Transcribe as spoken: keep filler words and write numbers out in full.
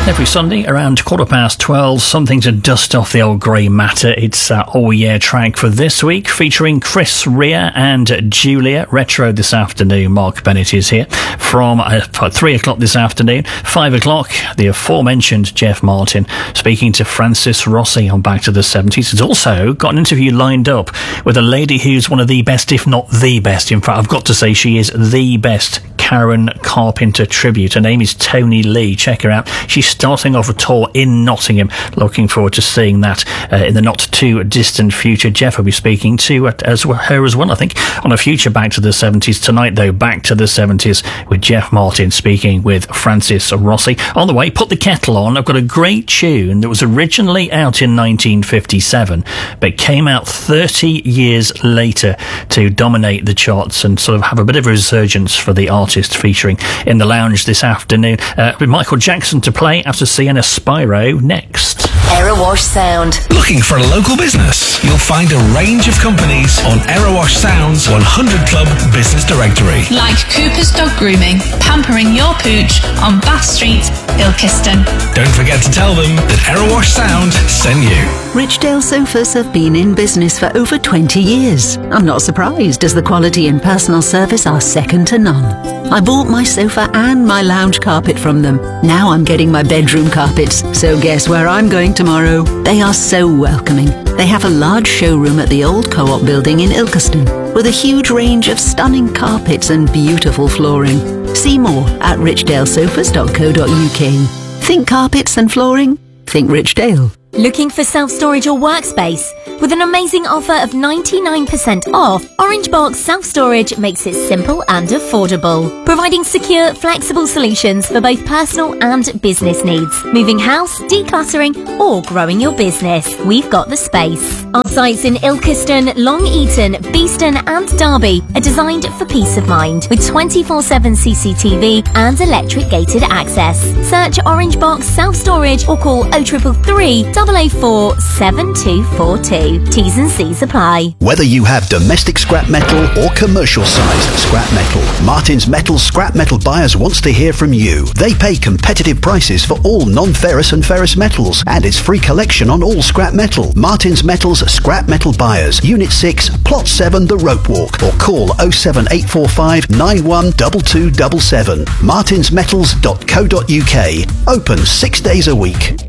Every Sunday around quarter past twelve, something to dust off the old grey matter. It's uh, All Year track for this week, featuring Chris Rea and Julia. Retro this afternoon. Mark Bennett is here from uh, three o'clock this afternoon. Five o'clock, the aforementioned Jeff Martin speaking to Francis Rossi on Back to the seventies. He's also got an interview lined up with a lady who's one of the best, if not the best. In fact, I've got to say she is the best Karen Carpenter tribute. Her name is Tony Lee. Check her out. She's starting off a tour in Nottingham. Looking forward to seeing that uh, in the not too distant future. Jeff will be speaking to uh, as well, her as well, I think, on a future Back to the seventies. Tonight, though, Back to the seventies with Jeff Martin speaking with Francis Rossi. On the way, Put the Kettle On. I've got a great tune that was originally out in nineteen fifty-seven, but came out thirty years later to dominate the charts and sort of have a bit of a resurgence for the artist, featuring in the lounge this afternoon. Uh, with Michael Jackson to play after Sienna Spyro next. Erewash Sound. Looking for a local business? You'll find a range of companies on Erewash Sound's one hundred Club Business Directory. Like Cooper's Dog Grooming, pampering your pooch on Bath Street, Ilkeston. Don't forget to tell them that Erewash Sound sent you. Richdale Sofas have been in business for over twenty years. I'm not surprised, as the quality and personal service are second to none. I bought my sofa and my lounge carpet from them. Now I'm getting my bedroom carpets, so guess where I'm going tomorrow? They are so welcoming. They have a large showroom at the old Co-op building in Ilkeston, with a huge range of stunning carpets and beautiful flooring. See more at richdale sofas dot co dot uk. Think carpets and flooring? Think Richdale. Looking for self-storage or workspace? With an amazing offer of ninety-nine percent off, Orange Box Self-Storage makes it simple and affordable, providing secure, flexible solutions for both personal and business needs. Moving house, decluttering, or growing your business, we've got the space. Our sites in Ilkeston, Long Eaton, Beeston and Derby are designed for peace of mind, with twenty-four seven C C T V and electric gated access. Search Orange Box Self-Storage or call oh triple three, double oh four, seven two four two. T's and C's apply. Whether you have domestic scrap metal or commercial-sized scrap metal, Martin's Metals scrap metal buyers wants to hear from you. They pay competitive prices for all non-ferrous and ferrous metals, and it's free collection on all scrap metal. Martin's Metals scrap metal buyers, Unit six, Plot seven, The Rope Walk, or call oh seven eight four five, nine one two two seven seven. martins metals dot co dot uk. Open six days a week.